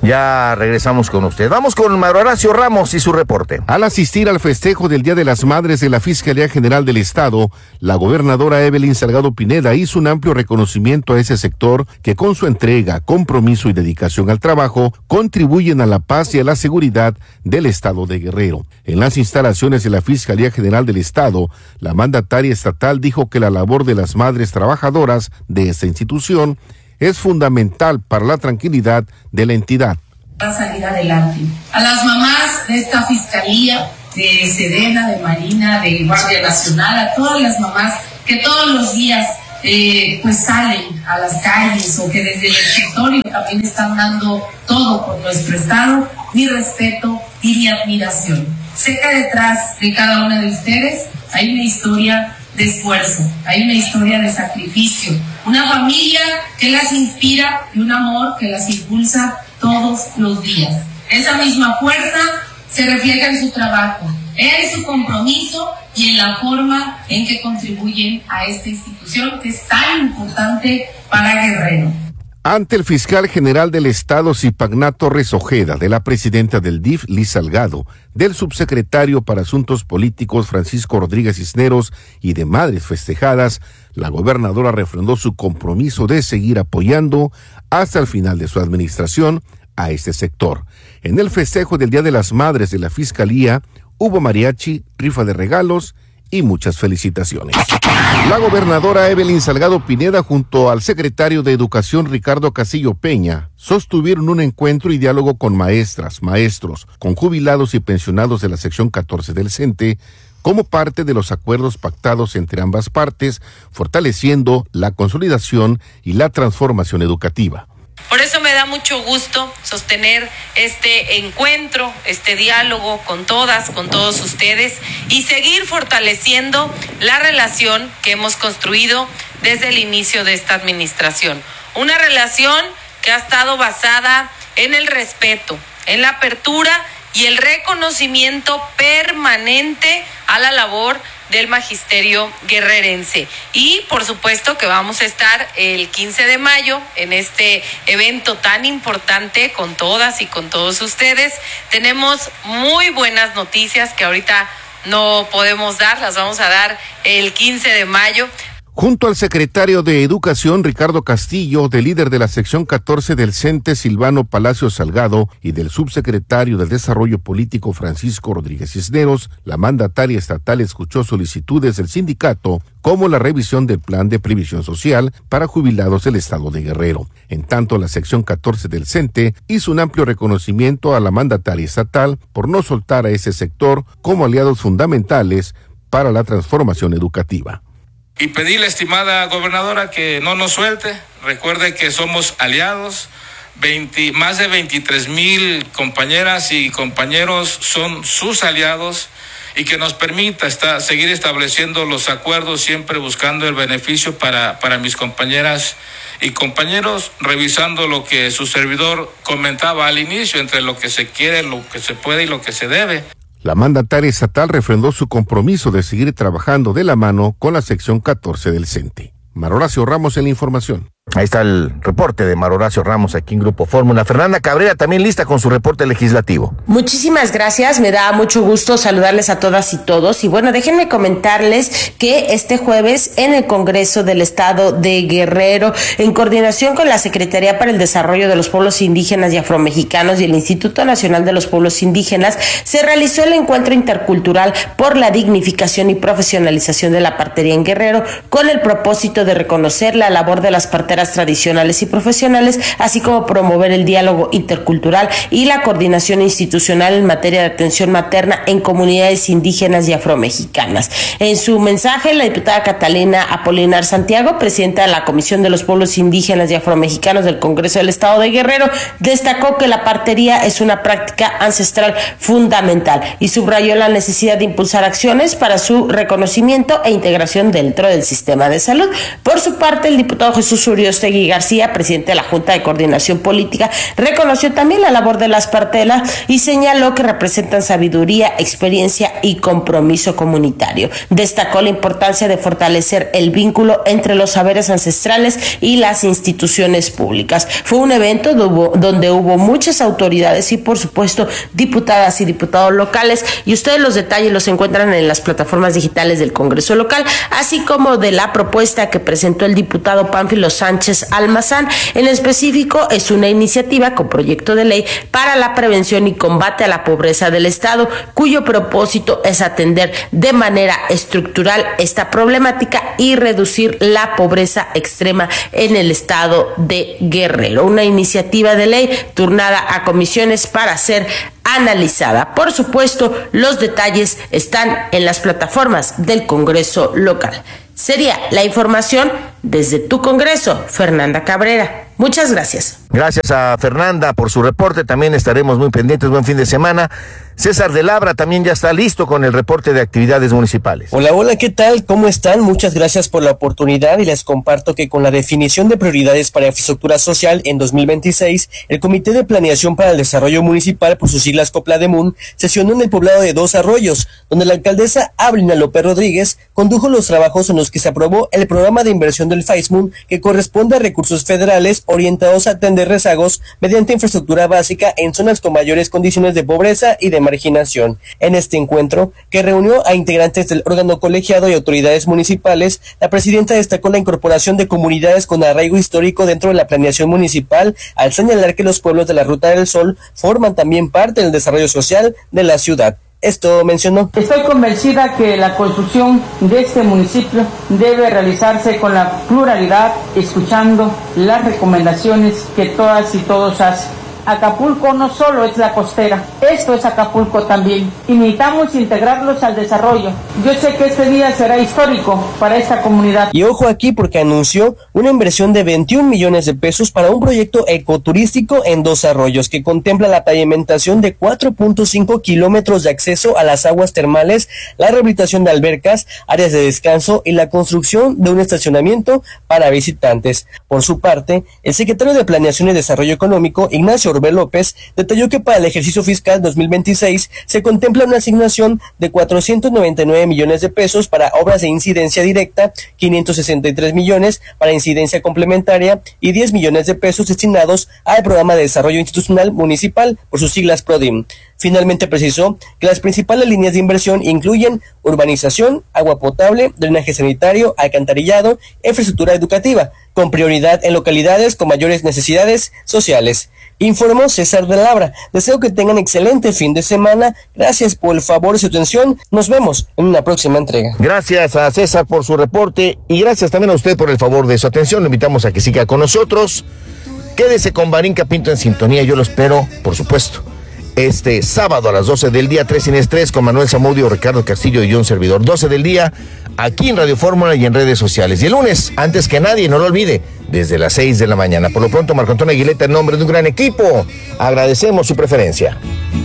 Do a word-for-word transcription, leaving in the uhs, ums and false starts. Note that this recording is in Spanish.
Ya regresamos con usted. Vamos con Mario Horacio Ramos y su reporte. Al asistir al festejo del Día de las Madres de la Fiscalía General del Estado, la gobernadora Evelyn Salgado Pineda hizo un amplio reconocimiento a ese sector que con su entrega, compromiso y dedicación al trabajo contribuyen a la paz y a la seguridad del Estado de Guerrero. En las instalaciones de la Fiscalía General del Estado, la mandataria estatal dijo que la labor de las madres trabajadoras de esta institución es fundamental para la tranquilidad de la entidad. Para salir adelante. A las mamás de esta fiscalía, de Sedena, de Marina, de Guardia Nacional, a todas las mamás que todos los días eh, pues salen a las calles o que desde el escritorio también están dando todo por nuestro estado, mi respeto y mi admiración. Sé que detrás de cada una de ustedes hay una historia de esfuerzo, hay una historia de sacrificio, una familia que las inspira y un amor que las impulsa todos los días. Esa misma fuerza se refleja en su trabajo, en su compromiso y en la forma en que contribuyen a esta institución que es tan importante para Guerrero. Ante el fiscal general del Estado, Zipagná Torres Ojeda, de la presidenta del D I F, Liz Salgado, del subsecretario para Asuntos Políticos, Francisco Rodríguez Cisneros, y de madres festejadas, la gobernadora refrendó su compromiso de seguir apoyando hasta el final de su administración a este sector. En el festejo del Día de las Madres de la Fiscalía, hubo mariachi, rifa de regalos y muchas felicitaciones. La gobernadora Evelyn Salgado Pineda junto al secretario de Educación Ricardo Castillo Peña sostuvieron un encuentro y diálogo con maestras, maestros, con jubilados y pensionados de la sección catorce del CENTE como parte de los acuerdos pactados entre ambas partes, fortaleciendo la consolidación y la transformación educativa. Por eso me da mucho gusto sostener este encuentro, este diálogo con todas, con todos ustedes y seguir fortaleciendo la relación que hemos construido desde el inicio de esta administración. Una relación que ha estado basada en el respeto, en la apertura y el reconocimiento permanente a la labor del magisterio guerrerense. Y por supuesto que vamos a estar el quince de mayo en este evento tan importante con todas y con todos ustedes. Tenemos muy buenas noticias que ahorita no podemos dar, las vamos a dar el quince de mayo. Junto al secretario de Educación, Ricardo Castillo, del líder de la sección catorce del CENTE, Silvano Palacio Salgado, y del subsecretario del Desarrollo Político, Francisco Rodríguez Cisneros, la mandataria estatal escuchó solicitudes del sindicato, como la revisión del plan de previsión social para jubilados del estado de Guerrero. En tanto, la sección catorce del CENTE hizo un amplio reconocimiento a la mandataria estatal por no soltar a ese sector como aliados fundamentales para la transformación educativa. Y pedirle, estimada gobernadora, que no nos suelte. Recuerde que somos aliados. veinte, más de veintitrés mil compañeras y compañeros son sus aliados y que nos permita esta, seguir estableciendo los acuerdos, siempre buscando el beneficio para, para mis compañeras y compañeros, revisando lo que su servidor comentaba al inicio, entre lo que se quiere, lo que se puede y lo que se debe. La mandataria estatal refrendó su compromiso de seguir trabajando de la mano con la sección catorce del CENTE. Mario Horacio Ramos en la información. Ahí está el reporte de Mario Horacio Ramos aquí en Grupo Fórmula. Fernanda Cabrera también lista con su reporte legislativo. Muchísimas gracias, me da mucho gusto saludarles a todas y todos. Y bueno, déjenme comentarles que este jueves en el Congreso del Estado de Guerrero, en coordinación con la Secretaría para el Desarrollo de los Pueblos Indígenas y Afromexicanos y el Instituto Nacional de los Pueblos Indígenas, se realizó el encuentro intercultural por la dignificación y profesionalización de la partería en Guerrero, con el propósito de reconocer la labor de las parteras tradicionales y profesionales, así como promover el diálogo intercultural y la coordinación institucional en materia de atención materna en comunidades indígenas y afromexicanas. En su mensaje, la diputada Catalina Apolinar Santiago, presidenta de la Comisión de los Pueblos Indígenas y Afromexicanos del Congreso del Estado de Guerrero, destacó que la partería es una práctica ancestral fundamental y subrayó la necesidad de impulsar acciones para su reconocimiento e integración dentro del sistema de salud. Por su parte, el diputado Jesús Uribe Uriostegui García, presidente de la Junta de Coordinación Política, reconoció también la labor de las partelas y señaló que representan sabiduría, experiencia y compromiso comunitario. Destacó la importancia de fortalecer el vínculo entre los saberes ancestrales y las instituciones públicas. Fue un evento donde hubo muchas autoridades y, por supuesto, diputadas y diputados locales, y ustedes los detalles los encuentran en las plataformas digitales del Congreso local, así como de la propuesta que presentó el diputado Pánfilo Sánchez Almazán. En específico, es una iniciativa con proyecto de ley para la prevención y combate a la pobreza del Estado, cuyo propósito es atender de manera estructural esta problemática y reducir la pobreza extrema en el Estado de Guerrero. Una iniciativa de ley turnada a comisiones para ser analizada. Por supuesto, los detalles están en las plataformas del Congreso local. Sería la información desde tu Congreso, Fernanda Cabrera. Muchas gracias. Gracias a Fernanda por su reporte. También estaremos muy pendientes. Buen fin de semana. César de Labra también ya está listo con el reporte de actividades municipales. Hola, hola, ¿qué tal? ¿Cómo están? Muchas gracias por la oportunidad y les comparto que con la definición de prioridades para infraestructura social en dos mil veintiséis, el Comité de Planeación para el Desarrollo Municipal, por sus siglas COPLADEMUN, sesionó en el poblado de Dos Arroyos, donde la alcaldesa Ablina López Rodríguez condujo los trabajos en los que se aprobó el programa de inversión del FAISMUN, que corresponde a recursos federales orientados a atender rezagos mediante infraestructura básica en zonas con mayores condiciones de pobreza y de marginación. En este encuentro, que reunió a integrantes del órgano colegiado y autoridades municipales, la presidenta destacó la incorporación de comunidades con arraigo histórico dentro de la planeación municipal, al señalar que los pueblos de la Ruta del Sol forman también parte del desarrollo social de la ciudad. Esto mencionó. Estoy convencida que la construcción de este municipio debe realizarse con la pluralidad, escuchando las recomendaciones que todas y todos hacen. Acapulco no solo es la costera, esto es Acapulco también, y necesitamos integrarlos al desarrollo. Yo sé que este día será histórico para esta comunidad. Y ojo aquí, porque anunció una inversión de veintiún millones de pesos para un proyecto ecoturístico en Dos Arroyos, que contempla la pavimentación de cuatro punto cinco kilómetros de acceso a las aguas termales, la rehabilitación de albercas, áreas de descanso y la construcción de un estacionamiento para visitantes. Por su parte, el secretario de Planeación y Desarrollo Económico, Ignacio Orbel López, detalló que para el ejercicio fiscal dos mil veintiséis se contempla una asignación de cuatrocientos noventa y nueve millones de pesos para obras de incidencia directa, quinientos sesenta y tres millones para incidencia complementaria y diez millones de pesos destinados al Programa de Desarrollo Institucional Municipal, por sus siglas PRODIM. Finalmente precisó que las principales líneas de inversión incluyen urbanización, agua potable, drenaje sanitario, alcantarillado, infraestructura educativa, con prioridad en localidades con mayores necesidades sociales. Informó César de Labra. Deseo que tengan excelente fin de semana. Gracias por el favor de su atención. Nos vemos en una próxima entrega. Gracias a César por su reporte y gracias también a usted por el favor de su atención. Lo invitamos a que siga con nosotros. Quédese con Barinca Pinto en sintonía. Yo lo espero, por supuesto, este sábado a las doce del día, tres sin estrés, con Manuel Zamudio, Ricardo Castillo y yo, un servidor. doce del día, aquí en Radio Fórmula y en redes sociales. Y el lunes, antes que nadie, no lo olvide, desde las seis de la mañana. Por lo pronto, Marco Antonio Aguileta, en nombre de un gran equipo, agradecemos su preferencia.